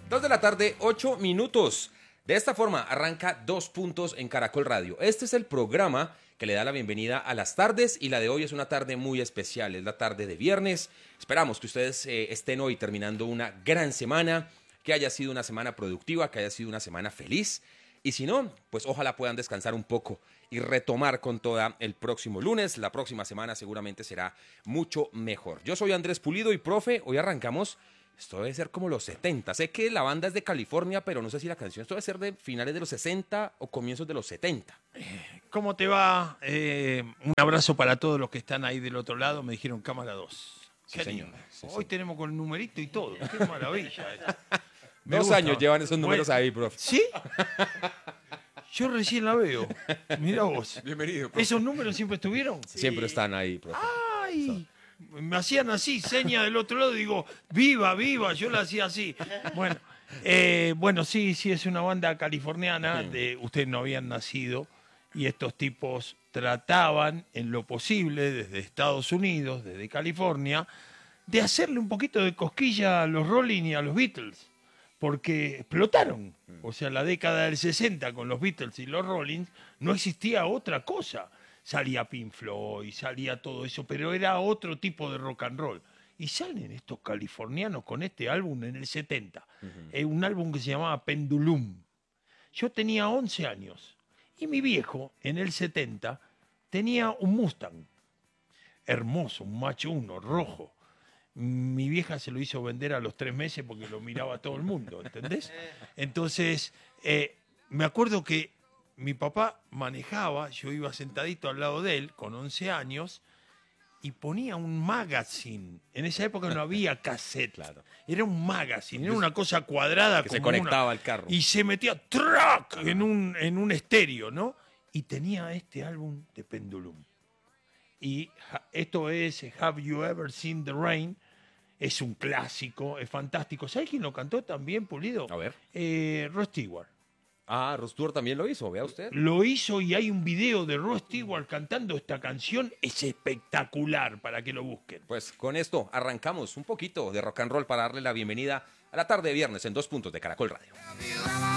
2 de la tarde, 8 minutos. De esta forma arranca 2 puntos en Caracol Radio. Este es el programa que le da la bienvenida a las tardes y la de hoy es una tarde muy especial, es la tarde de viernes. Esperamos que ustedes estén hoy terminando una gran semana, que haya sido una semana productiva, que haya sido una semana feliz. Y si no, pues ojalá puedan descansar un poco y retomar con toda el próximo lunes. La próxima semana seguramente será mucho mejor. Yo soy Andrés Pulido y profe, hoy arrancamos. Esto debe ser como los 70. Sé que la banda es de California, pero no sé si la canción esto debe ser de finales de los 60 o comienzos de los 70. ¿Cómo te va? Un abrazo para todos los que están ahí del otro lado. Me dijeron cámara 2. Sí, señor. Sí, Hoy señor. tenemos con el numerito y todo. Qué maravilla. Me 2 gusta. años llevan esos números ahí, profe. ¿Sí? Yo recién la veo. Mira vos. Bienvenido, profe. ¿Esos números siempre estuvieron? Siempre están ahí, profe. ¡Ay! Me hacían así, seña del otro lado, digo, viva, viva, yo la hacía así. Bueno, sí, es una banda californiana, ustedes no habían nacido, y estos tipos trataban en lo posible, desde Estados Unidos, desde California, de hacerle un poquito de cosquilla a los Rolling y a los Beatles, porque explotaron. O sea, la década del 60 con los Beatles y los Rolling no existía otra cosa. Salía Pink Floyd, salía todo eso, pero era otro tipo de rock and roll. Y salen estos californianos con este álbum en el 70. Un álbum que se llamaba Pendulum. Yo tenía 11 años y mi viejo, en el 70, tenía un Mustang. Hermoso, un macho 1, rojo. Mi vieja se lo hizo vender a los 3 meses porque lo miraba todo el mundo, ¿entendés? Entonces, me acuerdo que mi papá manejaba, yo iba sentadito al lado de él, con 11 años, y ponía un magazine. En esa época no había cassette. Claro. Era un magazine, era una cosa cuadrada. Que se conectaba al carro. Y se metía ¡trac! en un estéreo, ¿no? Y tenía este álbum de Pendulum. Y esto es Have You Ever Seen the Rain? Es un clásico, es fantástico. ¿Sabes quién lo cantó también, Pulido? A ver. Rod Stewart. Ah, Rod Stewart también lo hizo, vea usted. Lo hizo y hay un video de Rod Stewart cantando esta canción. Es espectacular para que lo busquen. Pues con esto arrancamos un poquito de rock and roll para darle la bienvenida a la tarde de viernes en 2 puntos de Caracol Radio.